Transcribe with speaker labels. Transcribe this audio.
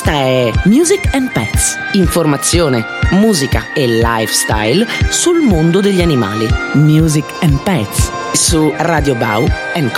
Speaker 1: Questa è Music and Pets, informazione, musica e lifestyle sul mondo degli animali. Music and Pets su Radio Bau &